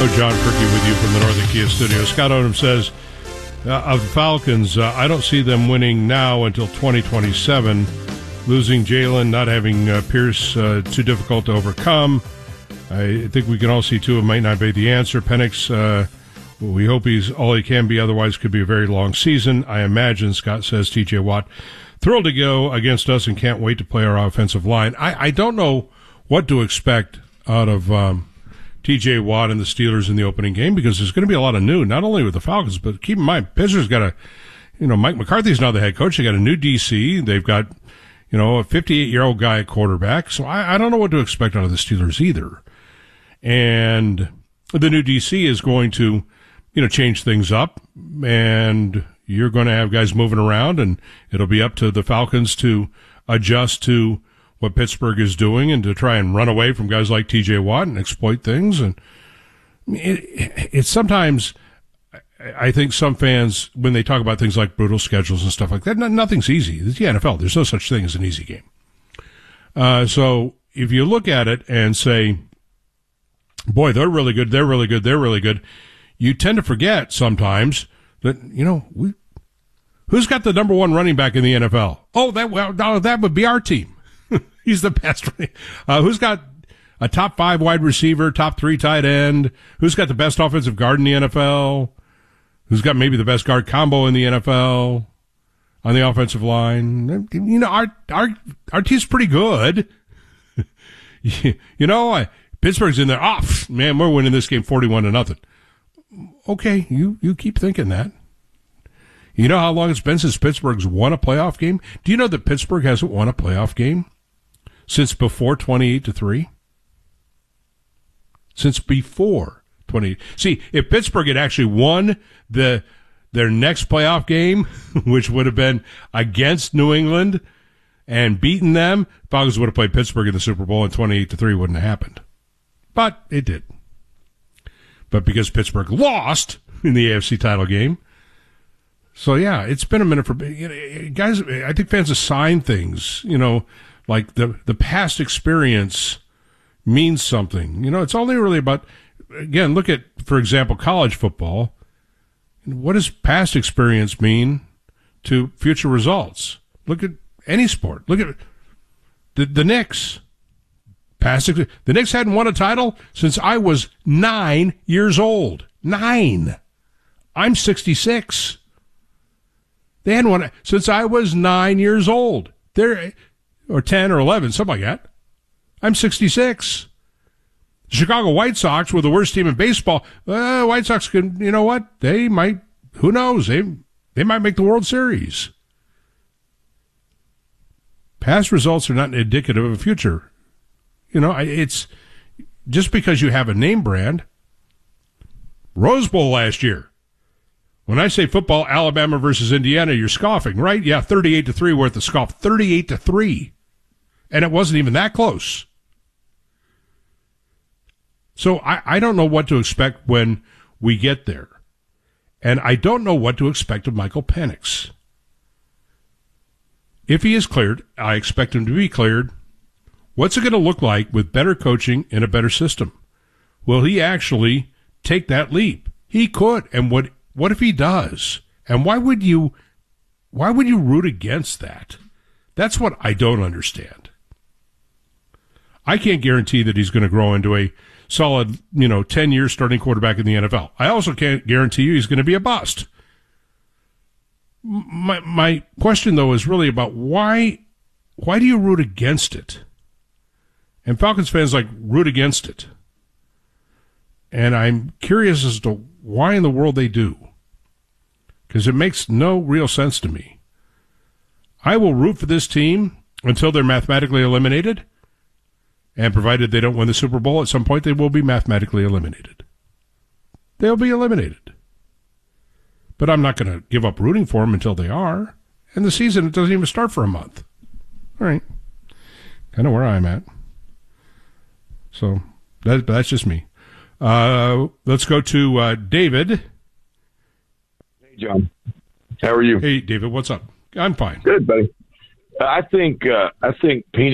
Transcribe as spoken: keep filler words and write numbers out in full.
John Perky with you from the Northern Kia Studio. Scott Odom says, uh, of the Falcons, uh, I don't see them winning now until twenty twenty-seven. Losing Jalen, not having uh, Pierce, uh, too difficult to overcome. I think we can all see, too, it might not be the answer. Penix, uh, we hope he's all he can be, otherwise could be a very long season. I imagine, Scott says, T J Watt, thrilled to go against us and can't wait to play our offensive line. I, I don't know what to expect out of um, T J Watt and the Steelers in the opening game, because there's going to be a lot of new, not only with the Falcons, but keep in mind, Pittsburgh's got a, you know, Mike McCarthy's now the head coach. They got a new D C. They've got, you know, a fifty-eight-year-old guy at quarterback. So I, I don't know what to expect out of the Steelers either. And the new D C is going to, you know, change things up, and you're going to have guys moving around, and it'll be up to the Falcons to adjust to what Pittsburgh is doing and to try and run away from guys like T J Watt and exploit things. And it, it's sometimes, I think some fans, when they talk about things like brutal schedules and stuff like that, nothing's easy. It's the N F L. There's no such thing as an easy game. Uh, so if you look at it and say, boy, they're really good, they're really good, they're really good, you tend to forget sometimes that, you know, we, who's got the number one running back in the N F L? Oh, that, well, no, that would be our team. He's the best. Uh, who's got a top five wide receiver, top three tight end? Who's got the best offensive guard in the N F L? Who's got maybe the best guard combo in the N F L on the offensive line? You know, our, our, our team's pretty good. you know, I, Pittsburgh's in there. Oh, man, we're winning this game forty-one to nothing. Okay, you, you keep thinking that. You know how long it's been since Pittsburgh's won a playoff game? Do you know that Pittsburgh hasn't won a playoff game since before twenty-eight to three? Since before twenty. See, if Pittsburgh had actually won the their next playoff game, which would have been against New England, and beaten them, Falcons would have played Pittsburgh in the Super Bowl, and twenty-eight to three wouldn't have happened. But it did. But because Pittsburgh lost in the A F C title game. So, yeah, it's been a minute for you know, guys. I think fans assign things, you know, like the, the past experience means something. You know, it's only really about, again, look at, for example, college football. What does past experience mean to future results? Look at any sport. Look at the, the Knicks. Past, the Knicks hadn't won a title since I was nine years old. Nine. I'm sixty-six. They hadn't won it since I was nine years old. They're, or ten or eleven, something like that. I'm sixty-six. The Chicago White Sox were the worst team in baseball. Uh, White Sox can, you know what? They might, who knows? They, they might make the World Series. Past results are not indicative of a future. You know, it's just because you have a name brand. Rose Bowl last year. When I say football, Alabama versus Indiana, you're scoffing, right? Yeah, thirty-eight to three worth of scoff. thirty-eight to three. And it wasn't even that close. So I, I don't know what to expect when we get there. And I don't know what to expect of Michael Penix. If he is cleared, I expect him to be cleared. What's it going to look like with better coaching and a better system? Will he actually take that leap? He could. And what what if he does? And why would you why would you root against that? That's what I don't understand. I can't guarantee that he's going to grow into a solid, you know, ten-year starting quarterback in the N F L. I also can't guarantee you he's going to be a bust. My my question, though, is really about why why do you root against it? And Falcons fans, like, root against it. And I'm curious as to why in the world they do. Because it makes no real sense to me. I will root for this team until they're mathematically eliminated. And provided they don't win the Super Bowl, at some point they will be mathematically eliminated. They'll be eliminated. But I'm not going to give up rooting for them until they are. And the season, it doesn't even start for a month. All right. Kind of where I'm at. So that, that's just me. Uh, let's go to uh, David. Hey, John. How are you? Hey, David. What's up? I'm fine. Good, buddy. I think uh, I think peanut.